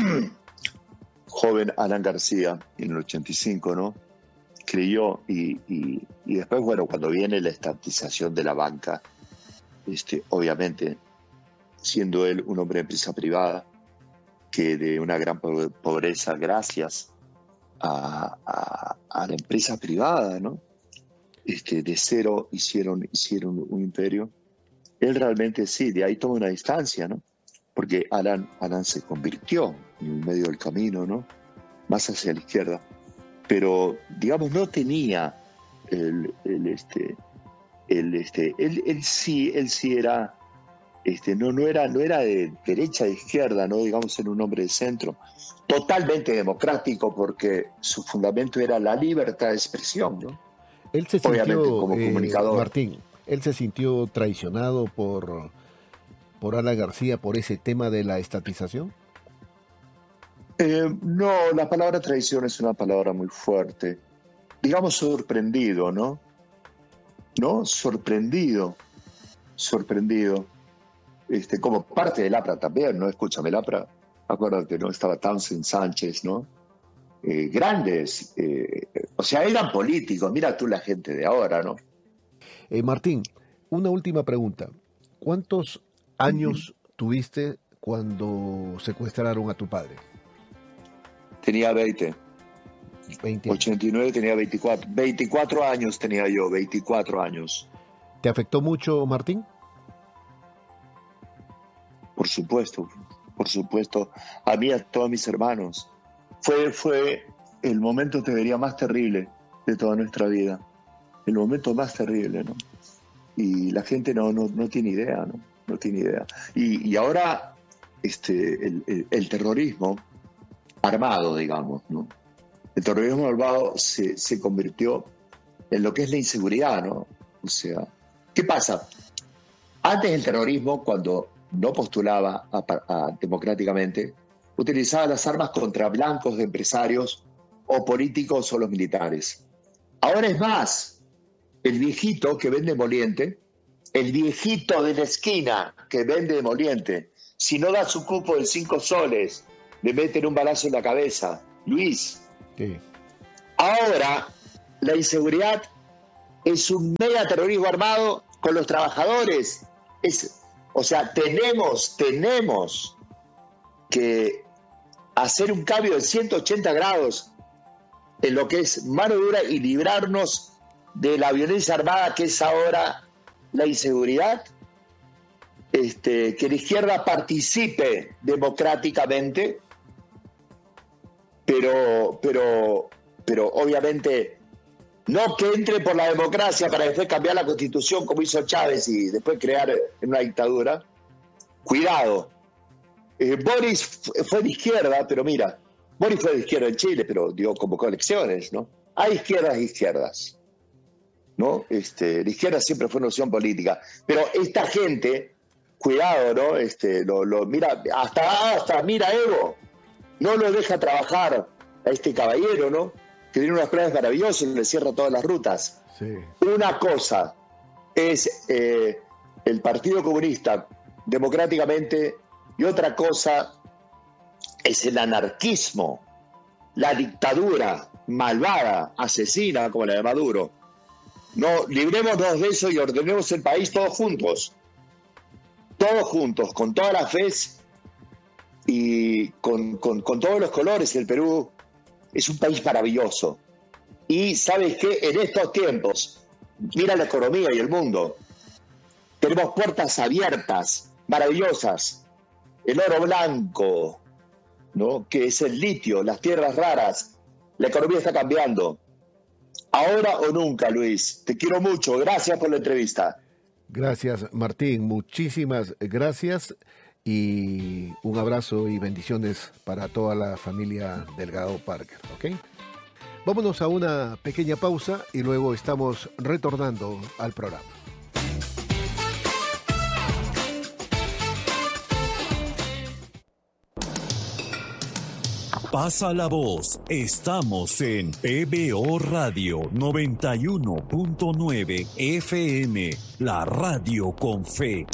Speaker 13: joven Alan García, en el ochenta y cinco, ¿no? Creyó y, y, y después, bueno, cuando viene la estatización de la banca, este, obviamente, siendo él un hombre de empresa privada, que de una gran pobreza, gracias a, a, a la empresa privada, ¿no? Este, de cero hicieron, hicieron un imperio. Él realmente sí, de ahí toma una distancia, ¿no? Porque Alan, Alan se convirtió en medio del camino, ¿no? Más hacia la izquierda. Pero, digamos, no tenía el, el este, el, este, él, él sí, él sí era, este, no, no era, no era de derecha, de izquierda, no, digamos, era un hombre de centro, totalmente democrático, porque su fundamento era la libertad de expresión, ¿no?
Speaker 2: Él se sintió,
Speaker 13: obviamente, como eh, comunicador.
Speaker 2: Martín, él se sintió traicionado por por Alan García por ese tema de la estatización?
Speaker 13: Eh, no, la palabra traición es una palabra muy fuerte. Digamos sorprendido, ¿no? ¿No? Sorprendido. Sorprendido. Este, como parte del APRA también, ¿no? Escúchame, el APRA, acuérdate, ¿no? Estaba Townsend Sánchez, ¿no? Eh, grandes, eh, o sea, eran políticos. Mira tú la gente de ahora, ¿no?
Speaker 2: Eh, Martín, una última pregunta. ¿Cuántos años uh-huh. tuviste cuando secuestraron a tu padre?
Speaker 13: Tenía veinte.
Speaker 2: veinte.
Speaker 13: ochenta y nueve tenía veinticuatro. veinticuatro años tenía yo, veinticuatro años.
Speaker 2: ¿Te afectó mucho, Martín?
Speaker 13: Por supuesto, por supuesto. A mí, a todos mis hermanos. Fue, fue el momento, te diría, más terrible de toda nuestra vida. El momento más terrible, ¿no? Y la gente no, no, no tiene idea, ¿no? No tiene idea. Y, y ahora este, el, el, el terrorismo armado, digamos, ¿no? El terrorismo armado se, se convirtió en lo que es la inseguridad, ¿no? O sea, ¿qué pasa? Antes el terrorismo, cuando no postulaba a, a, democráticamente, utilizaba las armas contra blancos de empresarios o políticos o los militares. Ahora es más, el viejito que vende emoliente, el viejito de la esquina que vende emoliente, si no da su cupo de cinco soles, le meten un balazo en la cabeza. Luis,
Speaker 2: sí.
Speaker 13: Ahora la inseguridad es un mega terrorismo armado con los trabajadores. Es, o sea, tenemos, tenemos que hacer un cambio de ciento ochenta grados en lo que es mano dura y librarnos de la violencia armada que es ahora la inseguridad. Este, que la izquierda participe democráticamente, pero, pero, pero obviamente no que entre por la democracia para después cambiar la Constitución como hizo Chávez y después crear una dictadura. Cuidado. Eh, Boris fue de izquierda, pero mira, Boris fue de izquierda en Chile, pero dio, convocó elecciones, ¿no? Hay izquierdas e izquierdas, ¿no? Este, la izquierda siempre fue una opción política, pero esta gente, cuidado, ¿no? Este, lo, lo, mira, hasta, hasta, mira, Evo, no lo deja trabajar a este caballero, ¿no? Que tiene unos planes maravillosos y le cierra todas las rutas.
Speaker 2: Sí.
Speaker 13: Una cosa es eh, el Partido Comunista democráticamente y otra cosa es el anarquismo, la dictadura malvada, asesina como la de Maduro. No, librémonos de eso y ordenemos el país todos juntos. Todos juntos, con toda la fe y con, con, con todos los colores. El Perú es un país maravilloso. Y ¿sabes qué? En estos tiempos, mira la economía y el mundo. Tenemos puertas abiertas, maravillosas. El oro blanco, ¿no? Que es el litio, las tierras raras. La economía está cambiando. Ahora o nunca, Luis. Te quiero mucho. Gracias por la entrevista.
Speaker 2: Gracias, Martín. Muchísimas gracias y un abrazo y bendiciones para toda la familia Delgado Parker, ¿ok? Vámonos a una pequeña pausa y luego estamos retornando al programa.
Speaker 12: Pasa la voz, estamos en P B O Radio noventa y uno punto nueve F M, la radio con fe.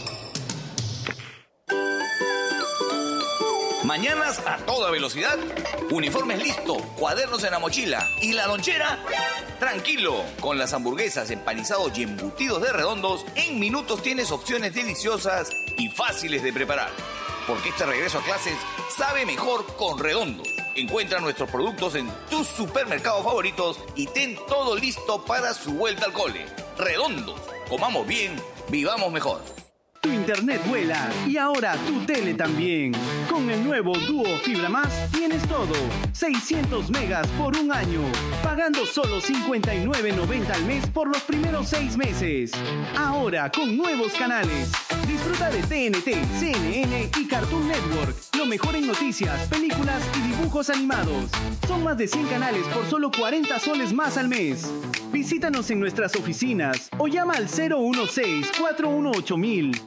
Speaker 14: Mañanas a toda velocidad, uniformes listo, cuadernos en la mochila y la lonchera. Tranquilo, con las hamburguesas, empanizados y embutidos de Redondos, en minutos tienes opciones deliciosas y fáciles de preparar. Porque este regreso a clases sabe mejor con Redondos. Encuentra nuestros productos en tus supermercados favoritos y ten todo listo para su vuelta al cole. Redondos, comamos bien, vivamos mejor.
Speaker 15: Tu internet vuela y ahora tu tele también. Con el nuevo Duo Fibra Más tienes todo. seiscientos megas por un año. Pagando solo cincuenta y nueve noventa al mes por los primeros seis meses. Ahora con nuevos canales. Disfruta de T N T, C N N y Cartoon Network. Lo mejor en noticias, películas y dibujos animados. Son más de cien canales por solo cuarenta soles más al mes. Visítanos en nuestras oficinas o llama al cero uno seis, cuatro uno ocho mil.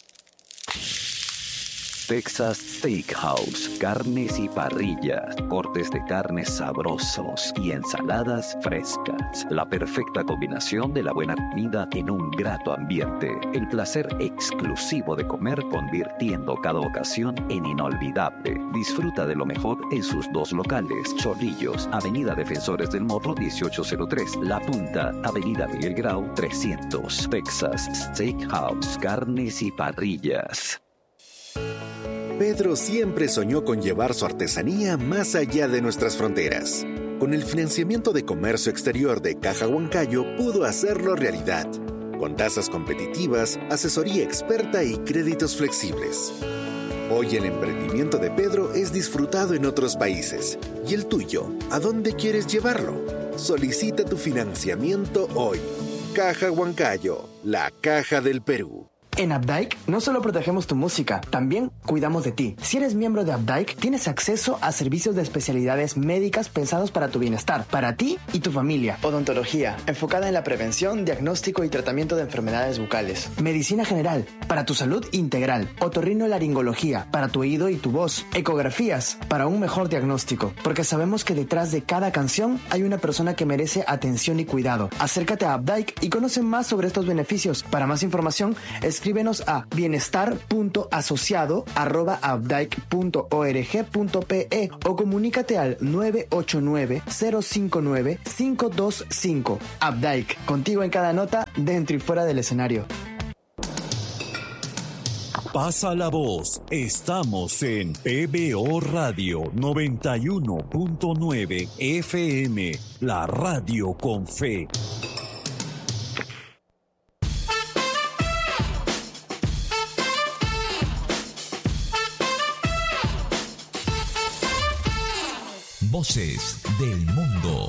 Speaker 16: Texas Steakhouse, carnes y parrillas, cortes de carnes sabrosos y ensaladas frescas. La perfecta combinación de la buena comida en un grato ambiente. El placer exclusivo de comer convirtiendo cada ocasión en inolvidable. Disfruta de lo mejor en sus dos locales. Chorrillos, Avenida Defensores del Morro dieciocho cero tres. La Punta, Avenida Miguel Grau trescientos. Texas Steakhouse, carnes y parrillas.
Speaker 17: Pedro siempre soñó con llevar su artesanía más allá de nuestras fronteras. Con el financiamiento de comercio exterior de Caja Huancayo pudo hacerlo realidad, con tasas competitivas, asesoría experta y créditos flexibles. Hoy el emprendimiento de Pedro es disfrutado en otros países. ¿Y el tuyo? ¿A dónde quieres llevarlo? Solicita tu financiamiento hoy. Caja Huancayo, la caja del Perú.
Speaker 18: En Updike no solo protegemos tu música, también cuidamos de ti. Si eres miembro de Updike, tienes acceso a servicios de especialidades médicas pensados para tu bienestar, para ti y tu familia. Odontología, enfocada en la prevención, diagnóstico y tratamiento de enfermedades bucales. Medicina general, para tu salud integral. Otorrinolaringología, para tu oído y tu voz. Ecografías, para un mejor diagnóstico. Porque sabemos que detrás de cada canción hay una persona que merece atención y cuidado. Acércate a Updike y conoce más sobre estos beneficios. Para más información, escribe escríbenos a bienestar punto asociado arroba abdaic punto org punto pe o comunícate al nueve ocho nueve, cero cinco nueve, cinco dos cinco. Abdaic, contigo en cada nota, dentro y fuera del escenario.
Speaker 12: Pasa la voz, estamos en P B O Radio noventa y uno punto nueve F M, la radio con fe.
Speaker 3: Voces del mundo.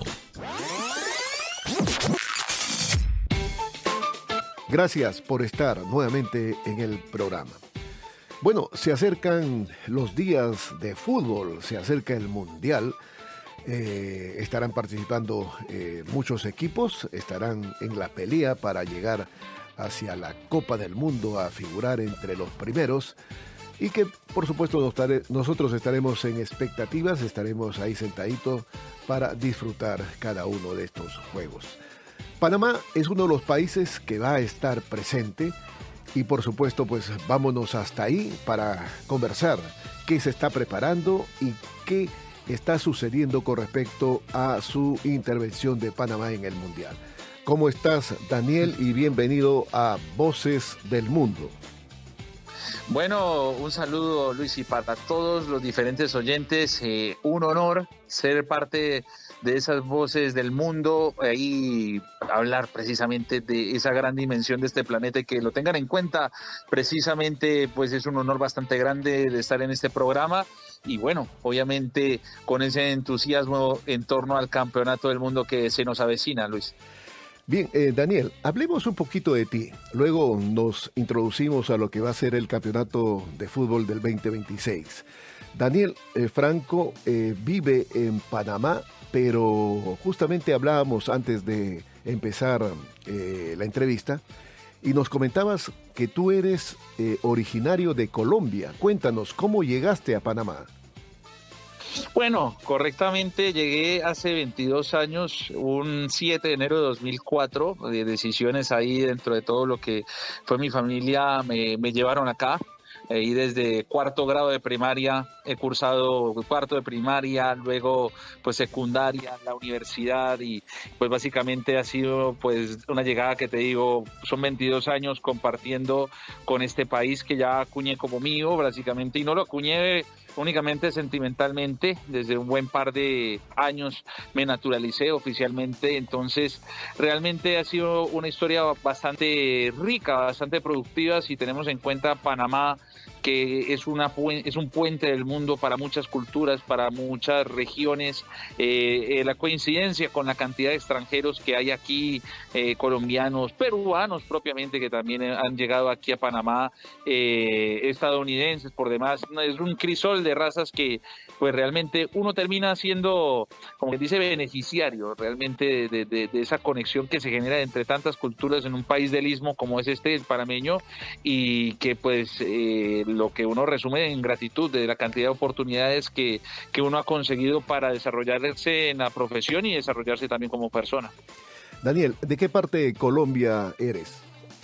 Speaker 2: Gracias por estar nuevamente en el programa. Bueno, se acercan los días de fútbol, se acerca el Mundial, eh, estarán participando eh, muchos equipos, estarán en la pelea para llegar hacia la Copa del Mundo a figurar entre los primeros y que por supuesto nosotros estaremos en expectativas, estaremos ahí sentaditos para disfrutar cada uno de estos juegos. Panamá es uno de los países que va a estar presente y por supuesto pues vámonos hasta ahí para conversar qué se está preparando y qué está sucediendo con respecto a su intervención de Panamá en el Mundial. ¿Cómo estás, Daniel? Y bienvenido a Voces del Mundo.
Speaker 1: Bueno, un saludo, Luis, y para todos los diferentes oyentes, eh, un honor ser parte de esas voces del mundo y hablar precisamente de esa gran dimensión de este planeta y que lo tengan en cuenta. Precisamente, pues es un honor bastante grande de estar en este programa y bueno, obviamente con ese entusiasmo en torno al campeonato del mundo que se nos avecina, Luis.
Speaker 2: Bien, eh, Daniel, hablemos un poquito de ti. Luego nos introducimos a lo que va a ser el campeonato de fútbol del veinte veintiséis. Daniel eh, Franco eh, vive en Panamá, pero justamente hablábamos antes de empezar eh, la entrevista y nos comentabas que tú eres eh, originario de Colombia. Cuéntanos, ¿cómo llegaste a Panamá?
Speaker 1: Bueno, correctamente llegué hace veintidós años, un siete de enero de dos mil cuatro, de decisiones ahí dentro de todo lo que fue mi familia, me, me llevaron acá. Y desde cuarto grado de primaria he cursado cuarto de primaria, luego pues secundaria, la universidad y pues básicamente ha sido pues una llegada que te digo, son veintidós años compartiendo con este país que ya acuñé como mío básicamente y no lo acuñé únicamente sentimentalmente, desde un buen par de años me naturalicé oficialmente, entonces realmente ha sido una historia bastante rica, bastante productiva si tenemos en cuenta Panamá, que es, una, es un puente del mundo para muchas culturas, para muchas regiones, eh, eh, la coincidencia con la cantidad de extranjeros que hay aquí, eh, colombianos, peruanos propiamente, que también han llegado aquí a Panamá, eh, estadounidenses por demás, es un crisol de razas que pues realmente uno termina siendo, como que dice, beneficiario realmente de, de, de esa conexión que se genera entre tantas culturas en un país del istmo como es este, el panameño, y que pues eh, lo que uno resume en gratitud de la cantidad de oportunidades que, que uno ha conseguido para desarrollarse en la profesión y desarrollarse también como persona.
Speaker 2: Daniel, ¿de qué parte de Colombia eres?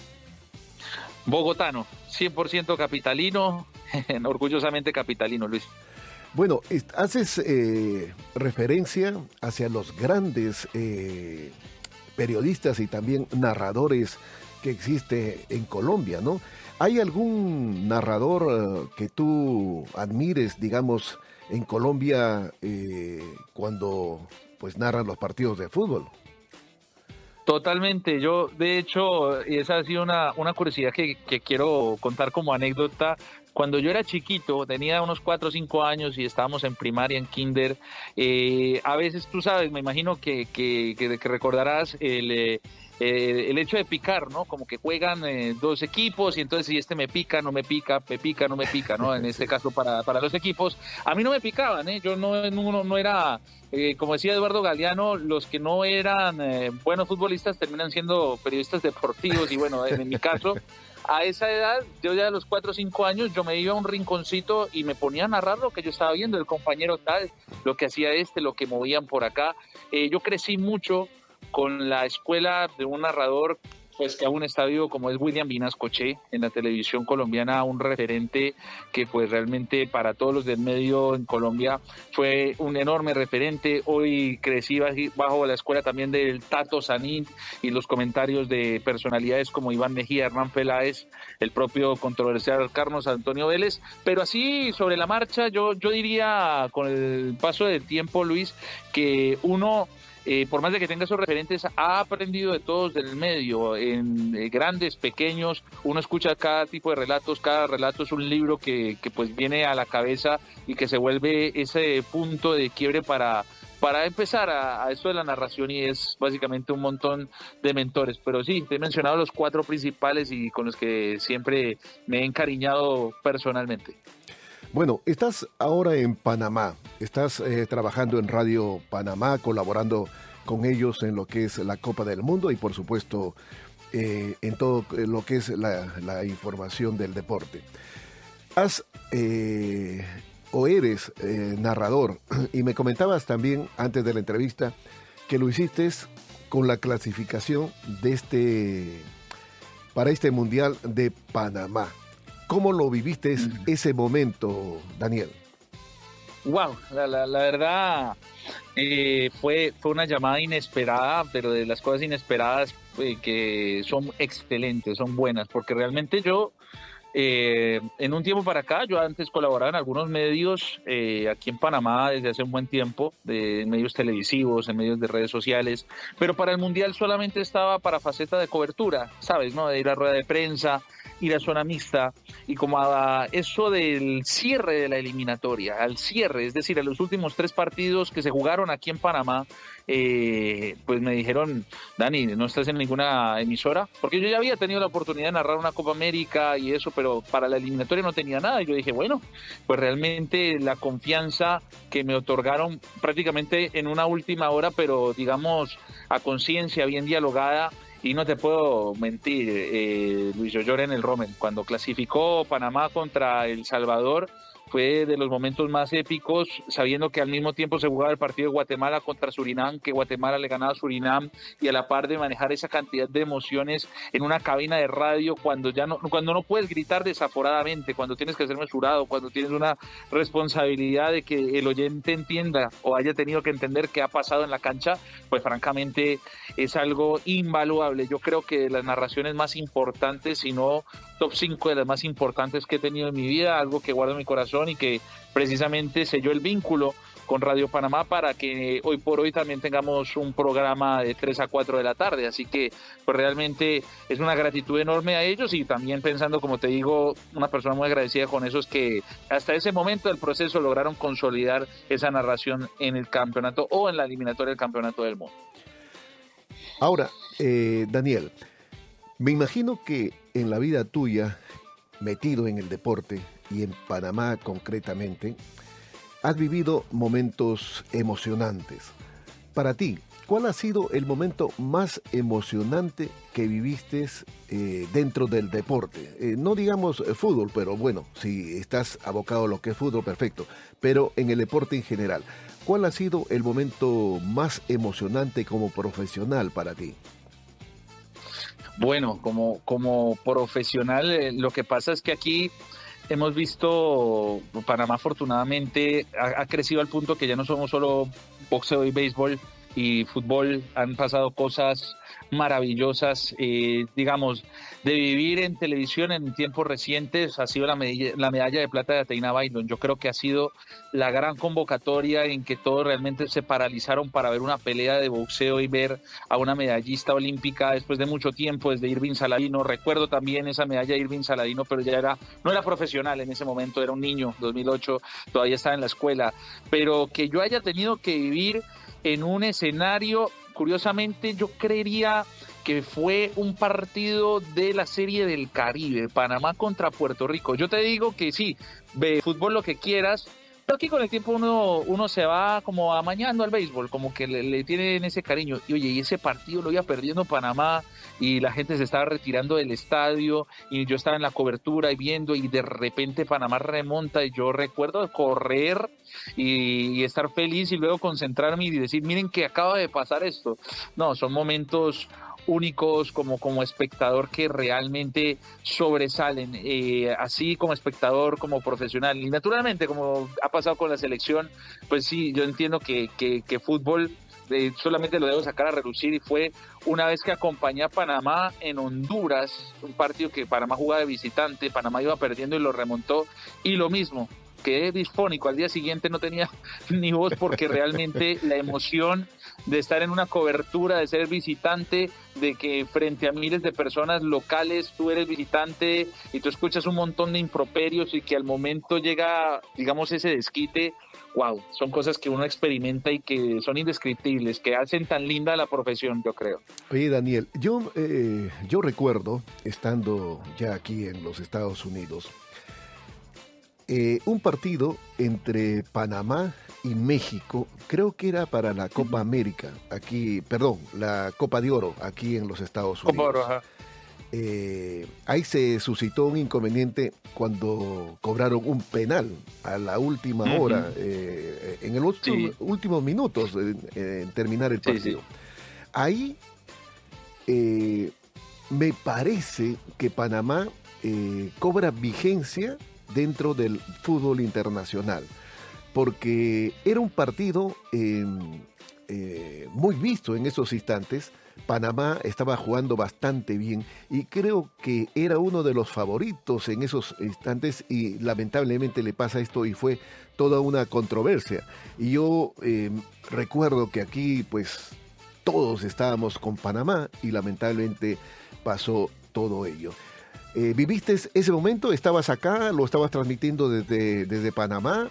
Speaker 1: Bogotano, cien por ciento capitalino, orgullosamente capitalino, Luis.
Speaker 2: Bueno, haces eh, referencia hacia los grandes eh, periodistas y también narradores que existe en Colombia, ¿no? ¿Hay algún narrador uh, que tú admires, digamos, en Colombia eh, cuando pues narran los partidos de fútbol?
Speaker 1: Totalmente, yo de hecho, y esa ha sido una, una curiosidad que, que quiero contar como anécdota. Cuando yo era chiquito, tenía unos cuatro o cinco años y estábamos en primaria, en kinder, eh, a veces tú sabes, me imagino que, que, que, que recordarás el... Eh, Eh, el hecho de picar, ¿no? Como que juegan eh, dos equipos y entonces si este me pica, no me pica, me pica, no me pica, ¿no? En este caso para, para los equipos. A mí no me picaban, ¿eh? Yo no, no, no era, eh, como decía Eduardo Galeano, los que no eran eh, buenos futbolistas terminan siendo periodistas deportivos y bueno, en, en mi caso... A esa edad, yo ya a los cuatro o cinco años, yo me iba a un rinconcito y me ponía a narrar lo que yo estaba viendo, el compañero tal, lo que hacía este, lo que movían por acá. Eh, yo crecí mucho con la escuela de un narrador pues que aún está vivo, como es William Vinascoche en la televisión colombiana, un referente que pues realmente para todos los del medio en Colombia fue un enorme referente. Hoy crecí bajo la escuela también del Tato Sanín y los comentarios de personalidades como Iván Mejía, Hernán Peláez, el propio controversial Carlos Antonio Vélez, pero así sobre la marcha yo, yo diría con el paso del tiempo, Luis, que uno Eh, por más de que tenga esos referentes, ha aprendido de todos del medio, en eh, grandes, pequeños, uno escucha cada tipo de relatos, cada relato es un libro que, que pues viene a la cabeza y que se vuelve ese punto de quiebre para, para empezar a, a esto de la narración, y es básicamente un montón de mentores. Pero sí, te he mencionado los cuatro principales y con los que siempre me he encariñado personalmente.
Speaker 2: Bueno, estás ahora en Panamá, estás eh, trabajando en Radio Panamá, colaborando con ellos en lo que es la Copa del Mundo y por supuesto eh, en todo lo que es la, la información del deporte. Has eh, o eres eh, narrador y me comentabas también antes de la entrevista que lo hiciste con la clasificación de este para este Mundial de Panamá. ¿Cómo lo viviste ese momento, Daniel?
Speaker 1: Wow, la, la, la verdad eh, fue, fue una llamada inesperada, pero de las cosas inesperadas eh, que son excelentes, son buenas, porque realmente yo, eh, en un tiempo para acá, yo antes colaboraba en algunos medios eh, aquí en Panamá desde hace un buen tiempo, de en medios televisivos, en medios de redes sociales, pero para el Mundial solamente estaba para faceta de cobertura, ¿sabes? ¿No? De ir a rueda de prensa, ir a zona mixta, y como a eso del cierre de la eliminatoria, al cierre, es decir, a los últimos tres partidos que se jugaron aquí en Panamá, eh, pues me dijeron, Dani, ¿no estás en ninguna emisora? Porque yo ya había tenido la oportunidad de narrar una Copa América y eso, pero para la eliminatoria no tenía nada, y yo dije, bueno, pues realmente la confianza que me otorgaron prácticamente en una última hora, pero digamos a conciencia, bien dialogada. Y no te puedo mentir, eh, Luis, yo lloré en el Rommel. Cuando clasificó Panamá contra El Salvador, fue de los momentos más épicos, sabiendo que al mismo tiempo se jugaba el partido de Guatemala contra Surinam, que Guatemala le ganaba a Surinam, y a la par de manejar esa cantidad de emociones en una cabina de radio, cuando ya no, cuando no puedes gritar desaforadamente, cuando tienes que ser mesurado, cuando tienes una responsabilidad de que el oyente entienda o haya tenido que entender qué ha pasado en la cancha, pues francamente es algo invaluable. Yo creo que de las narraciones más importantes, si no top cinco de las más importantes que he tenido en mi vida, algo que guardo en mi corazón y que precisamente selló el vínculo con Radio Panamá para que hoy por hoy también tengamos un programa de tres a cuatro de la tarde, así que pues realmente es una gratitud enorme a ellos, y también pensando, como te digo, una persona muy agradecida con esos que hasta ese momento del proceso lograron consolidar esa narración en el campeonato o en la eliminatoria del campeonato del mundo.
Speaker 2: Ahora, eh, Daniel, me imagino que en la vida tuya, metido en el deporte, y en Panamá concretamente, has vivido momentos emocionantes. Para ti, ¿cuál ha sido el momento más emocionante que viviste eh, dentro del deporte? Eh, no digamos eh, fútbol, pero bueno, si estás abocado a lo que es fútbol, perfecto. Pero en el deporte en general, ¿cuál ha sido el momento más emocionante como profesional para ti?
Speaker 1: Bueno, como, como profesional, eh, lo que pasa es que aquí hemos visto, Panamá afortunadamente ha, ha crecido al punto que ya no somos solo boxeo y béisbol y fútbol, han pasado cosas maravillosas, eh, digamos, de vivir en televisión en tiempos recientes ha sido la medalla, la medalla de plata de Ateina Bailón. Yo creo que ha sido la gran convocatoria en que todos realmente se paralizaron para ver una pelea de boxeo y ver a una medallista olímpica después de mucho tiempo, desde Irving Saladino. Recuerdo también esa medalla de Irving Saladino, pero ya era, no era profesional en ese momento, era un niño, dos mil ocho, todavía estaba en la escuela, pero que yo haya tenido que vivir en un escenario, curiosamente yo creería que fue un partido de la Serie del Caribe, Panamá contra Puerto Rico. Yo te digo que sí, ve fútbol lo que quieras, pero aquí con el tiempo uno, uno se va como amañando al béisbol, como que le, le tienen ese cariño. Y oye, y ese partido lo iba perdiendo Panamá y la gente se estaba retirando del estadio y yo estaba en la cobertura y viendo, y de repente Panamá remonta, y yo recuerdo correr y, y estar feliz y luego concentrarme y decir, miren que acaba de pasar esto. No, son momentos
Speaker 19: únicos como, como espectador que realmente sobresalen, eh, así como espectador, como profesional. Y naturalmente, como ha pasado con la selección, pues sí, yo entiendo que, que, que fútbol eh, solamente lo debo sacar a relucir, y fue una vez que acompañé a Panamá en Honduras, un partido que Panamá jugaba de visitante, Panamá iba perdiendo y lo remontó, y lo mismo, quedé disfónico, al día siguiente no tenía ni voz, porque realmente la emoción de estar en una cobertura, de ser visitante, de que frente a miles de personas locales tú eres visitante y tú escuchas un montón de improperios, y que al momento llega, digamos, ese desquite, wow, son cosas que uno experimenta y que son indescriptibles, que hacen tan linda la profesión, yo creo.
Speaker 2: Oye, Daniel, yo, eh, yo recuerdo, estando ya aquí en los Estados Unidos, eh, un partido entre Panamá y México, creo que era para la Copa América, aquí, perdón, la Copa de Oro, aquí en los Estados Unidos.
Speaker 19: Copa Oro, ajá.
Speaker 2: Eh, ahí se suscitó un inconveniente cuando cobraron un penal a la última uh-huh. hora, eh, en los último, sí. últimos minutos en, en terminar el partido. Sí, sí. Ahí eh, me parece que Panamá eh, cobra vigencia dentro del fútbol internacional, porque era un partido eh, eh, muy visto en esos instantes. Panamá estaba jugando bastante bien y creo que era uno de los favoritos en esos instantes, y lamentablemente le pasa esto y fue toda una controversia. Y yo eh, recuerdo que aquí pues todos estábamos con Panamá y lamentablemente pasó todo ello. Eh, ¿Viviste ese momento? ¿Estabas acá? ¿Lo estabas transmitiendo desde, desde Panamá?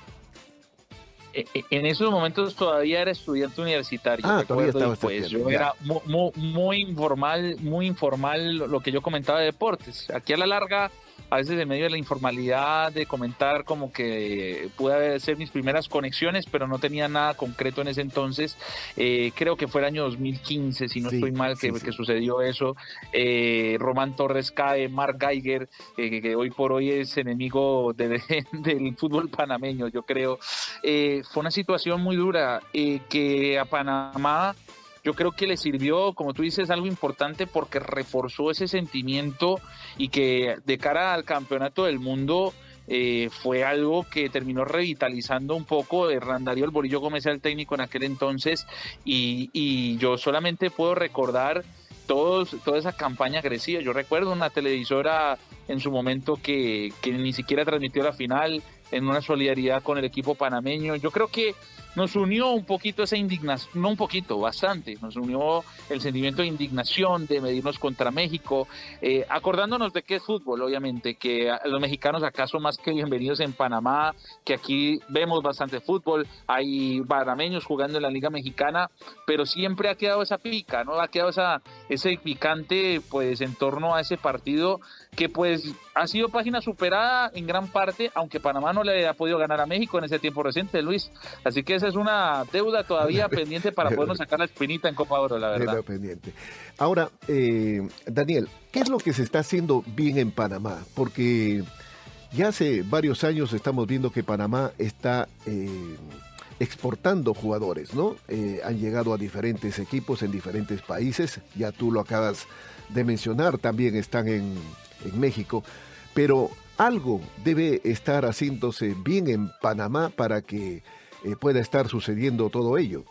Speaker 19: En esos momentos todavía era estudiante universitario.
Speaker 2: Ah, todavía estaba
Speaker 19: pues yo ya. Era muy, muy, muy informal, muy informal lo que yo comentaba de deportes. Aquí a la larga, a veces en medio de la informalidad de comentar, como que pude hacer mis primeras conexiones, pero no tenía nada concreto en ese entonces. Eh, creo que fue el año dos mil quince, si no sí, estoy mal, que, sí, sí. que sucedió eso. Eh, Román Torres cae, Mark Geiger, eh, que, que hoy por hoy es enemigo de, de, del fútbol panameño, yo creo. Eh, fue una situación muy dura, eh, que a Panamá yo creo que le sirvió, como tú dices, algo importante, porque reforzó ese sentimiento, y que de cara al campeonato del mundo eh, fue algo que terminó revitalizando un poco. Hernán Darío El Bolillo Gómez era el técnico en aquel entonces, y, y yo solamente puedo recordar todos, toda esa campaña agresiva. Yo recuerdo una televisora en su momento que, que ni siquiera transmitió la final, en una solidaridad con el equipo panameño. Yo creo que nos unió un poquito esa indignación, no un poquito, bastante, nos unió el sentimiento de indignación, de medirnos contra México, eh, acordándonos de que es fútbol, obviamente, que los mexicanos acá son más que bienvenidos en Panamá, que aquí vemos bastante fútbol, hay panameños jugando en la Liga Mexicana, pero siempre ha quedado esa pica, ¿no? Ha quedado esa, ese picante, pues, en torno a ese partido, que pues ha sido página superada en gran parte, aunque Panamá no le ha podido ganar a México en ese tiempo reciente, Luis. Así que esa es una deuda todavía pendiente para podernos sacar la espinita en Copa Oro, la verdad.
Speaker 2: Pendiente. Ahora, eh, Daniel, ¿qué es lo que se está haciendo bien en Panamá? Porque ya hace varios años estamos viendo que Panamá está eh, exportando jugadores, ¿no? Eh, han llegado a diferentes equipos en diferentes países, ya tú lo acabas de mencionar, también están en, en México, pero algo debe estar haciéndose bien en Panamá para que eh, pueda estar sucediendo todo ello.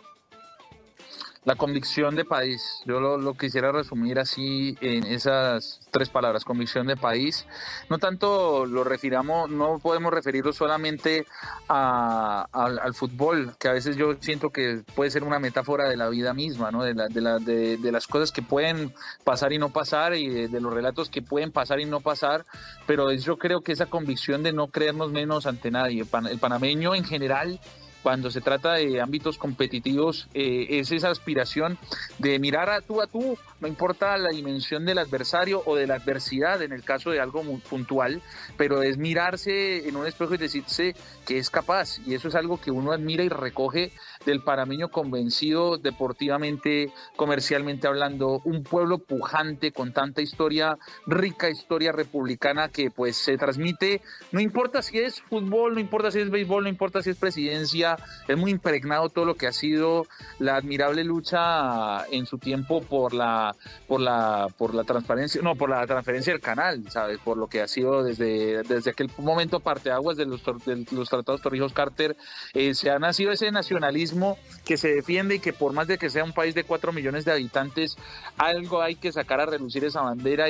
Speaker 19: La convicción de país, yo lo, lo quisiera resumir así en esas tres palabras, convicción de país. No tanto lo refiramos, no podemos referirlo solamente a, a, al fútbol, que a veces yo siento que puede ser una metáfora de la vida misma, ¿no? De, la, de, la, de, de las cosas que pueden pasar y no pasar, y de, de los relatos que pueden pasar y no pasar, pero yo creo que esa convicción de no creernos menos ante nadie. El, pan, el panameño en general, cuando se trata de ámbitos competitivos, eh, es esa aspiración de mirar a tú a tú, no importa la dimensión del adversario o de la adversidad en el caso de algo muy puntual, pero es mirarse en un espejo y decirse que es capaz, y eso es algo que uno admira y recoge del panameño convencido, deportivamente, comercialmente hablando, un pueblo pujante con tanta historia, rica historia republicana, que pues se transmite, no importa si es fútbol, no importa si es béisbol, no importa si es presidencia, está, es muy impregnado todo lo que ha sido la admirable lucha en su tiempo por la, por la, por la transparencia, no, por la transferencia del canal, ¿sabes? Por lo que ha sido desde, desde aquel momento parteaguas de los, de los tratados Torrijos-Carter, eh, se ha nacido ese nacionalismo que se defiende y que por más de que sea un país de cuatro millones de habitantes, algo hay que sacar a relucir esa bandera